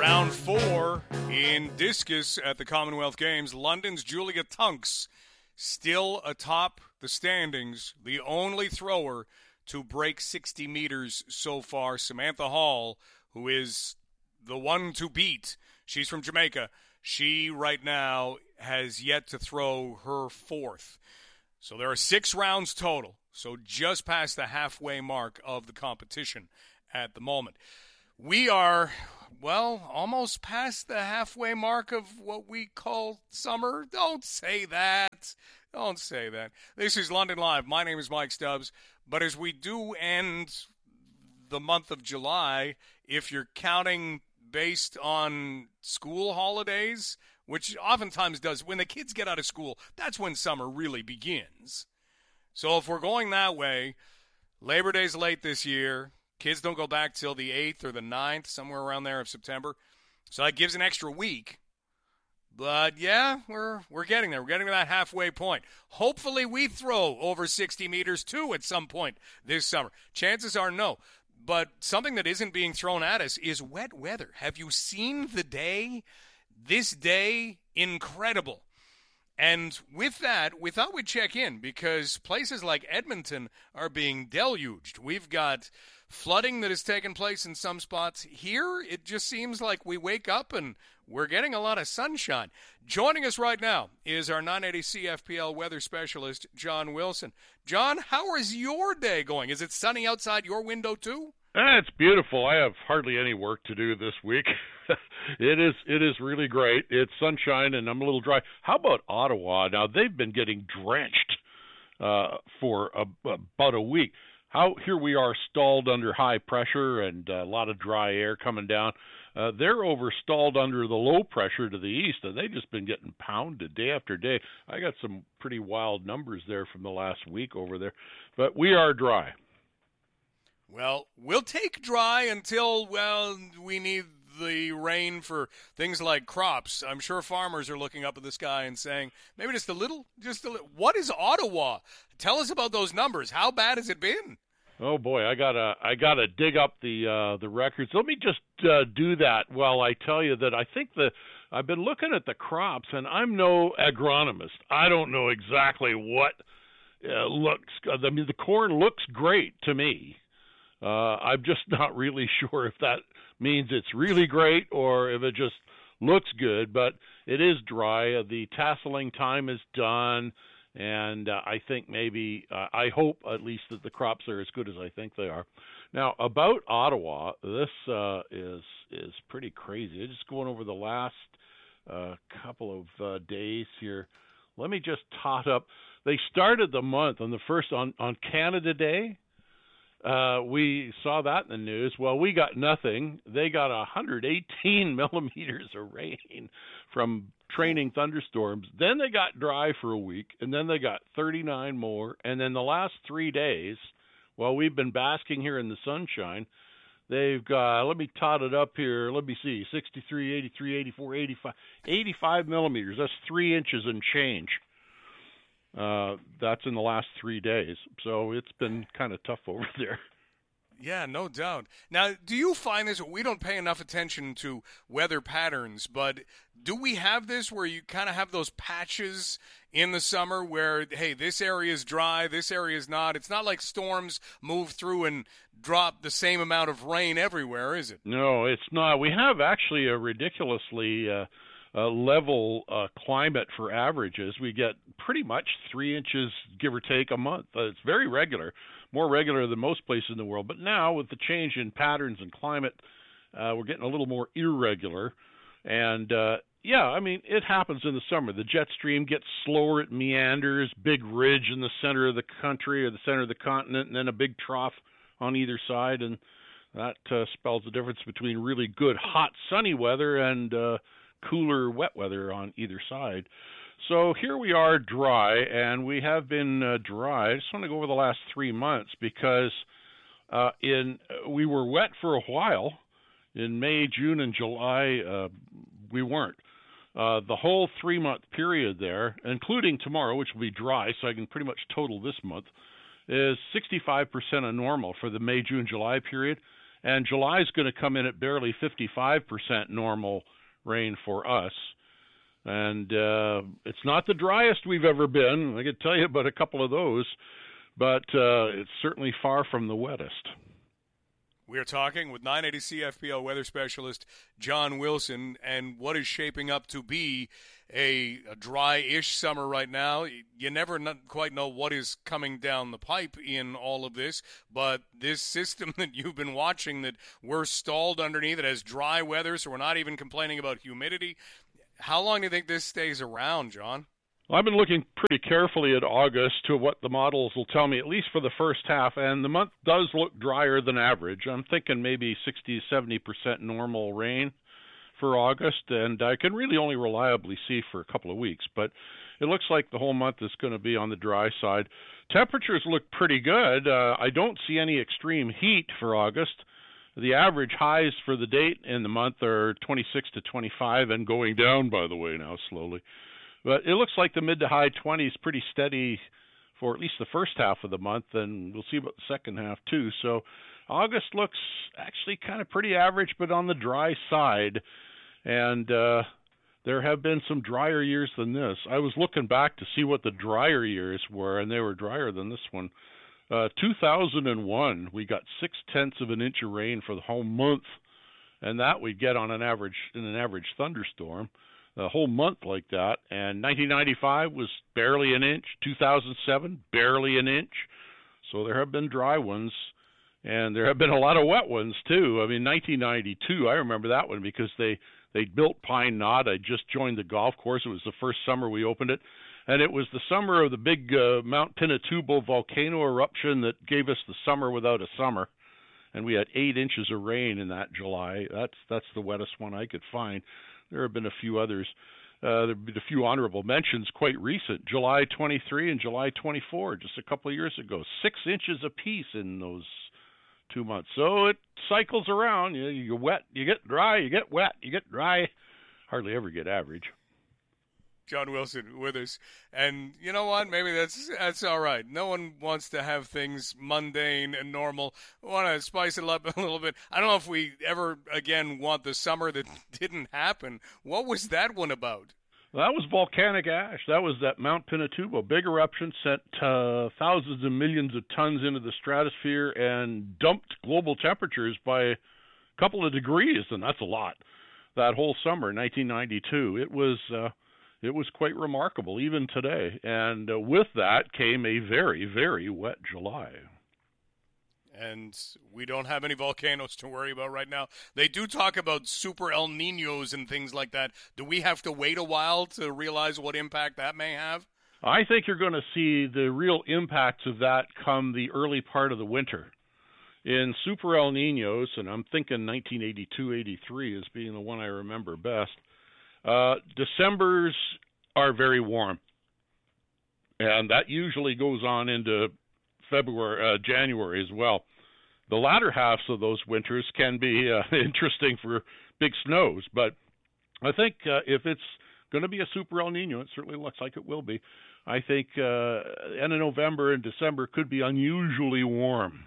Round 4 in discus at the Commonwealth Games. London's Julia Tunks still atop the standings, the only thrower to break 60 meters so far. Samantha Hall, who is the one to beat, she's from Jamaica. She right now has yet to throw her fourth. So there are 6 rounds total, so just past the halfway mark of the competition at the moment. We are, well, almost past the halfway mark of what we call summer. Don't say that. Don't say that. This is London Live. My name is Mike Stubbs. But as we do end the month of July, if you're counting based on school holidays, which oftentimes does, when the kids get out of school, that's when summer really begins. So if we're going that way, Labor Day's late this year. Kids don't go back till the 8th or the 9th, somewhere around there of September. So that gives an extra week. But, yeah, we're getting there. We're getting to that halfway point. Hopefully we throw over 60 meters, too, at some point this summer. Chances are no. But something that isn't being thrown at us is wet weather. Have you seen the day? This day, incredible. And with that, we thought we'd check in because places like Edmonton are being deluged. We've got flooding that has taken place in some spots. Here, it just seems like we wake up and we're getting a lot of sunshine. Joining us right now is our 980 CFPL weather specialist, John Wilson. John, how is your day going? Is it sunny outside your window too? It's beautiful. I have hardly any work to do this week. It is really great. It's sunshine and I'm a little dry. How about Ottawa? Now, they've been getting drenched for about a week. Here we are stalled under high pressure and a lot of dry air coming down. They're overstalled under the low pressure to the east, and they've just been getting pounded day after day. I got some pretty wild numbers there from the last week over there. But we are dry. Well, we'll take dry until, we need the rain for things like crops. I'm sure farmers are looking up at the sky and saying, maybe just a little. What is Ottawa? Tell us about those numbers. How bad has it been? Oh boy, I gotta dig up the records. Let me just do that while I tell you that I think I've been looking at the crops, and I'm no agronomist. I don't know exactly what looks. I mean, the corn looks great to me. I'm just not really sure if that means it's really great or if it just looks good, but it is dry. The tasseling time is done, and I think maybe, I hope at least that the crops are as good as I think they are. Now, about Ottawa, this is pretty crazy. Just going over the last couple of days here. Let me just tot up. They started the month on the first, on Canada Day. We saw that in the news. Well, we got nothing. They got 118 millimeters of rain from training thunderstorms. Then they got dry for a week, and then they got 39 more. And then the last 3 days, while we've been basking here in the sunshine, they've got, let me tot it up here. Let me see, 63, 83, 84, 85 millimeters. That's 3 inches and change. That's in the last 3 days. So it's been kind of tough over there. Yeah, no doubt. Now, do you find this, we don't pay enough attention to weather patterns, but do we have this where you kind of have those patches in the summer where, hey, this area is dry, this area is not? It's not like storms move through and drop the same amount of rain everywhere, is it? No, it's not. We have actually a ridiculously level climate for averages. We get pretty much 3 inches, give or take, a month. It's very regular, more regular than most places in the world. But now with the change in patterns and climate, we're getting a little more irregular. And, I mean, it happens in the summer. The jet stream gets slower, it meanders, big ridge in the center of the country or the center of the continent, and then a big trough on either side. And that spells the difference between really good, hot, sunny weather and cooler, wet weather on either side. So here we are dry, and we have been dry. I just want to go over the last 3 months because we were wet for a while. In May, June, and July, we weren't. The whole 3-month period there, including tomorrow, which will be dry, so I can pretty much total this month, is 65% of normal for the May, June, July period. and July is going to come in at barely 55% normal rain for us. And it's not the driest we've ever been. I could tell you about a couple of those, but it's certainly far from the wettest. We are talking with 980 CFPL weather specialist John Wilson, and what is shaping up to be a dry-ish summer right now. You never quite know what is coming down the pipe in all of this, but this system that you've been watching that we're stalled underneath, it has dry weather, so we're not even complaining about humidity. How long do you think this stays around, John? Well, I've been looking pretty carefully at August to what the models will tell me, at least for the first half, and the month does look drier than average. I'm thinking maybe 60-70% normal rain for August, and I can really only reliably see for a couple of weeks, but it looks like the whole month is going to be on the dry side. Temperatures look pretty good. I don't see any extreme heat for August. The average highs for the date in the month are 26 to 25 and going down, by the way, now slowly. But it looks like the mid to high 20s pretty steady for at least the first half of the month, and we'll see about the second half too. So August looks actually kind of pretty average, but on the dry side. And there have been some drier years than this. I was looking back to see what the drier years were, and they were drier than this one. 2001, we got 0.6 of an inch of rain for the whole month, and that we get on an average in an average thunderstorm. A whole month like that. And 1995 was barely an inch. 2007, barely an inch. So there have been dry ones, and there have been a lot of wet ones too. I mean, 1992, I remember that one because they built Pine Knot. I just joined the golf course. It was the first summer we opened it, and it was the summer of the big Mount Pinatubo volcano eruption that gave us the summer without a summer. And we had 8 inches of rain in that July. That's the wettest one I could find. There have been a few others. There have been a few honorable mentions quite recent. July 23 and July 24, just a couple of years ago. 6 inches apiece in those 2 months. So it cycles around. You wet, you get dry, you get wet, you get dry. Hardly ever get average. John Wilson with us. And you know what? Maybe that's all right. No one wants to have things mundane and normal. We want to spice it up a little bit. I don't know if we ever again want the summer that didn't happen. What was that one about? Well, that was volcanic ash. That was that Mount Pinatubo. Big eruption sent thousands of millions of tons into the stratosphere and dumped global temperatures by a couple of degrees, and that's a lot. That whole summer, 1992, it was quite remarkable, even today. And with that came a very, very wet July. And we don't have any volcanoes to worry about right now. They do talk about super El Niños and things like that. Do we have to wait a while to realize what impact that may have? I think you're going to see the real impacts of that come the early part of the winter. In super El Niños, and I'm thinking 1982-83 as being the one I remember best, Decembers are very warm, and that usually goes on into January as well. The latter halves of those winters can be interesting for big snows, but I think if it's going to be a super El Nino, it certainly looks like it will be. I think end of November and December could be unusually warm.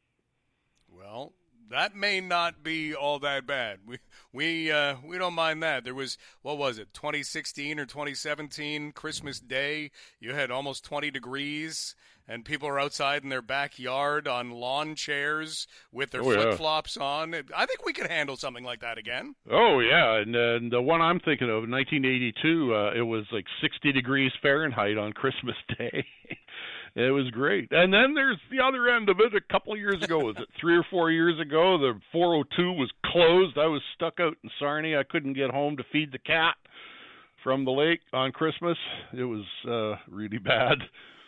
Well, that may not be all that bad. We don't mind that. There was, what was it, 2016 or 2017, Christmas Day, you had almost 20 degrees, and people are outside in their backyard on lawn chairs with their flip-flops on. I think we could handle something like that again. Oh, yeah, and the one I'm thinking of, 1982, it was like 60 degrees Fahrenheit on Christmas Day. It was great. And then there's the other end of it. A couple of years ago, was it 3 or 4 years ago, the 402 was closed. I was stuck out in Sarnia. I couldn't get home to feed the cat from the lake on Christmas. It was really bad.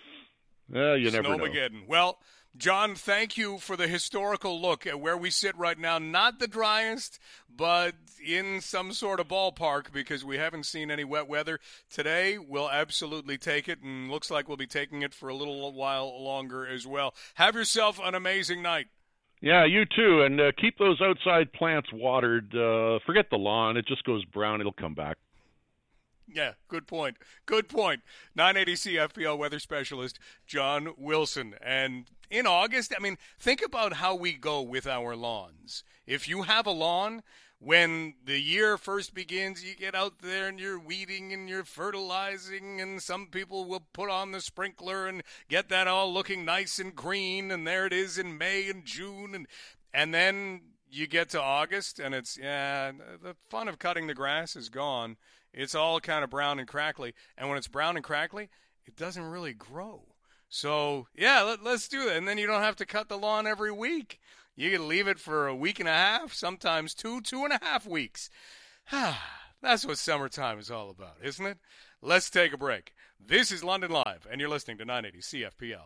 You never know. Snowmageddon. Well, John, thank you for the historical look at where we sit right now. Not the driest, but in some sort of ballpark, because we haven't seen any wet weather. Today, we'll absolutely take it, and looks like we'll be taking it for a little while longer as well. Have yourself an amazing night. Yeah, you too, and keep those outside plants watered. Forget the lawn. It just goes brown. It'll come back. Yeah, good point. Good point. 980 CFPL weather specialist John Wilson. And in August, I mean, think about how we go with our lawns. If you have a lawn, when the year first begins, you get out there and you're weeding and you're fertilizing, and some people will put on the sprinkler and get that all looking nice and green, and there it is in May and June, and then you get to August, and it's, the fun of cutting the grass is gone. It's all kind of brown and crackly, and when it's brown and crackly, it doesn't really grow. So, let's do that, and then you don't have to cut the lawn every week. You can leave it for a week and a half, sometimes 2.5 weeks. That's what summertime is all about, isn't it? Let's take a break. This is London Live, and you're listening to 980 CFPL.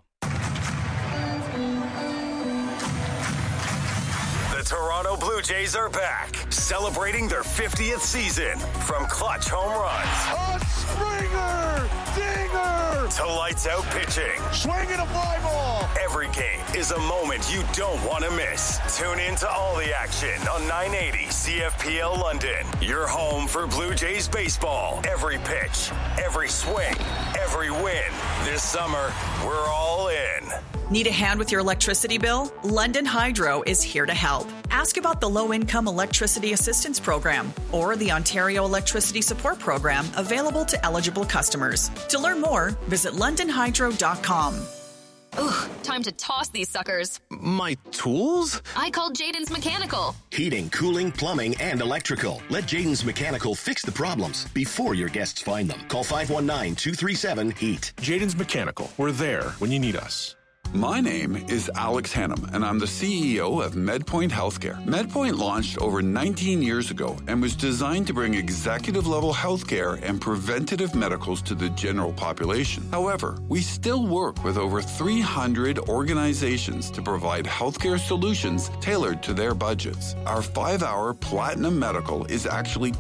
The Toronto Blue Jays are back, celebrating their 50th season. From clutch home runs, a Springer dinger, to lights out pitching, swinging a fly ball. Every game is a moment you don't want to miss. Tune in to all the action on 980 CFPL London. Your home for Blue Jays baseball. Every pitch, every swing, every win. This summer, we're all in. Need a hand with your electricity bill? London Hydro is here to help. Ask about the Low-Income Electricity Assistance Program or the Ontario Electricity Support Program available to eligible customers. To learn more, visit londonhydro.com. Ugh, time to toss these suckers. My tools? I called Jaden's Mechanical. Heating, cooling, plumbing, and electrical. Let Jaden's Mechanical fix the problems before your guests find them. Call 519-237-HEAT. Jaden's Mechanical. We're there when you need us. My name is Alex Hannum, and I'm the CEO of MedPoint Healthcare. MedPoint launched over 19 years ago and was designed to bring executive-level healthcare and preventative medicals to the general population. However, we still work with over 300 organizations to provide healthcare solutions tailored to their budgets. Our 5-hour Platinum Medical is actually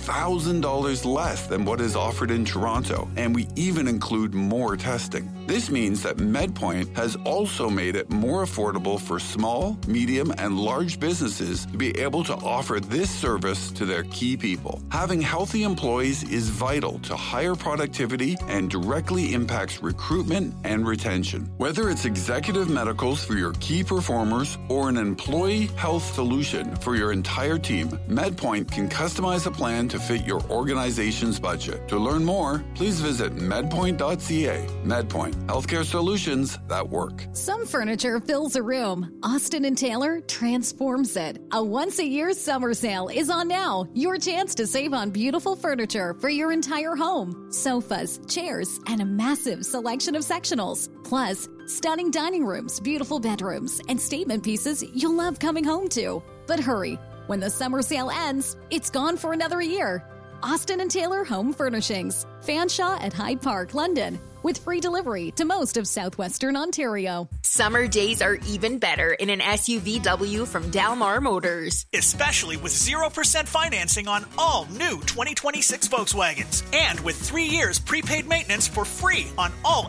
$2,000 less than what is offered in Toronto, and we even include more testing. This means that MedPoint has also made it more affordable for small, medium, and large businesses to be able to offer this service to their key people. Having healthy employees is vital to higher productivity and directly impacts recruitment and retention. Whether it's executive medicals for your key performers or an employee health solution for your entire team, MedPoint can customize a plan to fit your organization's budget. To learn more, please visit medpoint.ca. MedPoint, healthcare solutions that work. Some furniture fills a room. Austin & Taylor transforms it. A once-a-year summer sale is on now. Your chance to save on beautiful furniture for your entire home. Sofas, chairs, and a massive selection of sectionals. Plus, stunning dining rooms, beautiful bedrooms, and statement pieces you'll love coming home to. But hurry, when the summer sale ends, it's gone for another year. Austin & Taylor Home Furnishings. Fanshawe at Hyde Park, London. With free delivery to most of southwestern Ontario. Summer days are even better in an SUVW from Dalmar Motors. Especially with 0% financing on all new 2026 Volkswagens. And with 3 years prepaid maintenance for free on all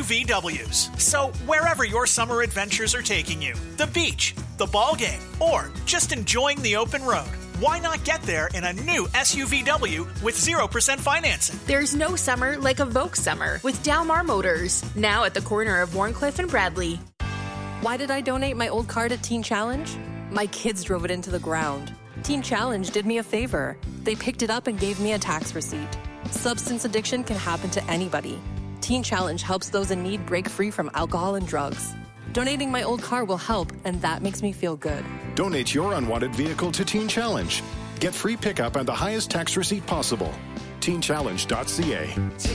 SUVWs. So wherever your summer adventures are taking you, the beach, the ball game, or just enjoying the open road, why not get there in a new SUVW with 0% financing? There's no summer like a Volks summer with Dalmar Motors. Now at the corner of Warncliffe and Bradley. Why did I donate my old car to Teen Challenge? My kids drove it into the ground. Teen Challenge did me a favor. They picked it up and gave me a tax receipt. Substance addiction can happen to anybody. Teen Challenge helps those in need break free from alcohol and drugs. Donating my old car will help, and that makes me feel good. Donate your unwanted vehicle to Teen Challenge. Get free pickup and the highest tax receipt possible. TeenChallenge.ca.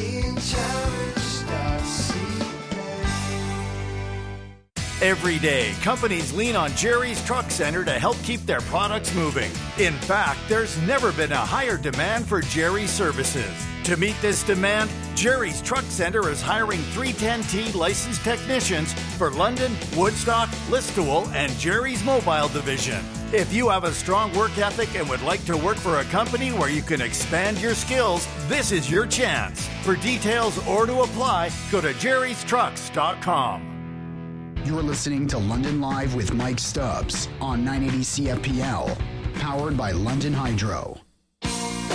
Every day, companies lean on Jerry's Truck Center to help keep their products moving. In fact, there's never been a higher demand for Jerry's services. To meet this demand, Jerry's Truck Center is hiring 310T licensed technicians for London, Woodstock, Listowel, and Jerry's Mobile Division. If you have a strong work ethic and would like to work for a company where you can expand your skills, this is your chance. For details or to apply, go to jerrystrucks.com. You're listening to London Live with Mike Stubbs on 980 CFPL, powered by London Hydro.